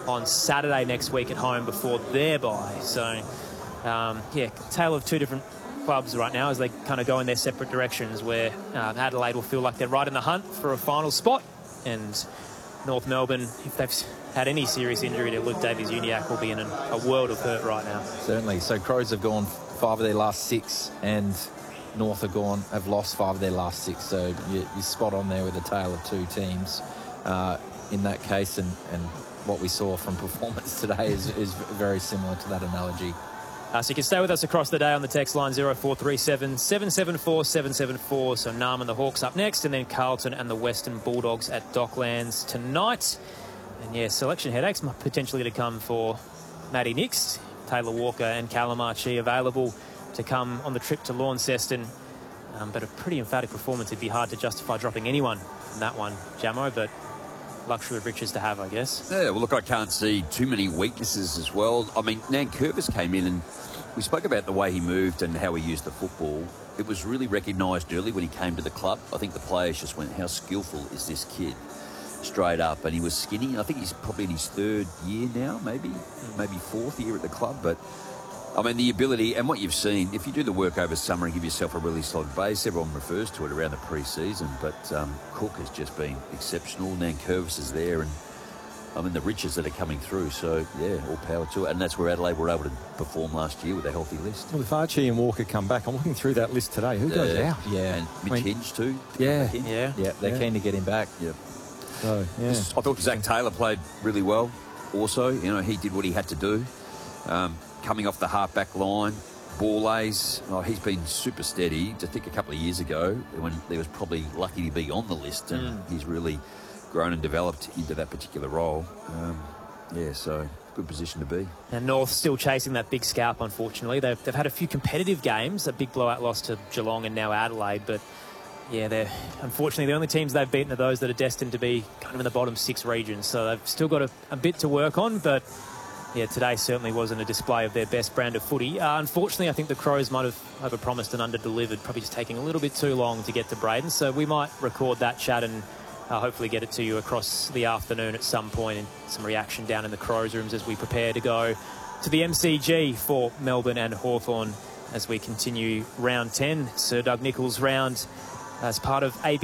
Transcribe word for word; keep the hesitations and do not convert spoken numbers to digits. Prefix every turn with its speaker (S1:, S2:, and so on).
S1: on Saturday next week at home before their bye. So, um, yeah, tale of two different clubs right now as they kind of go in their separate directions, where um, Adelaide will feel like they're right in the hunt for a final spot, and North Melbourne, if they've had any serious injury to Luke Davies-Uniacke, will be in a world of hurt right now.
S2: Certainly. So Crows have gone five of their last six, and North have gone have lost five of their last six. So you, you're spot on there with a tale of two teams uh, in that case, and, and what we saw from performance today is, is very similar to that analogy.
S1: Uh, so you can stay with us across the day on the text line zero four three seven, seven seven four, seven seven four. So Narm and the Hawks up next, and then Carlton and the Western Bulldogs at Docklands tonight. And yeah, selection headaches might potentially to come for Matty Nix, Taylor Walker and Callum Archie available to come on the trip to Launceston. Um, but a pretty emphatic performance. It'd be hard to justify dropping anyone from that one, Jamo, but luxury of riches to have, I guess.
S3: Yeah, well, look, I can't see too many weaknesses as well. I mean, Nankervis came in and we spoke about the way he moved and how he used the football. It was really recognised early when he came to the club. I think the players just went, how skillful is this kid? Straight up. And he was skinny. I think he's probably in his third year now, maybe, maybe fourth year at the club. But, I mean, the ability and what you've seen, if you do the work over summer and give yourself a really solid base, everyone refers to it around the pre-season. But um, Cook has just been exceptional. Nankervis is there, and I mean, the riches that are coming through. So, yeah, all power to it. And that's where Adelaide were able to perform last year with a healthy list.
S4: Well, if Archie and Walker come back, I'm looking through that list today. Who goes
S3: Yeah.
S4: out?
S2: Yeah.
S3: And Mitch
S4: I mean,
S3: Hinge too.
S2: Yeah.
S1: Yeah.
S2: Yeah, they're
S4: Yeah.
S2: keen to get him back.
S3: Yeah.
S4: So, yeah.
S3: I thought Zach Taylor played really well also. You know, he did what he had to do. Um, coming off the half-back line, Borlays, oh, he's been super steady. To think a couple of years ago when there was probably lucky to be on the list, and
S1: Mm.
S3: he's really grown and developed into that particular role. Um, yeah, so good position to be.
S1: And North still chasing that big scalp, unfortunately. They've, they've had a few competitive games, a big blowout loss to Geelong and now Adelaide, but yeah, they're unfortunately the only teams they've beaten are those that are destined to be kind of in the bottom six regions. So they've still got a, a bit to work on, but yeah, today certainly wasn't a display of their best brand of footy. Uh, unfortunately, I think the Crows might have overpromised and under-delivered, probably just taking a little bit too long to get to Braden. So we might record that chat and uh, hopefully get it to you across the afternoon at some point, and some reaction down in the Crows rooms as we prepare to go to the M C G for Melbourne and Hawthorn as we continue round ten. Sir Doug Nicholls round as part of A B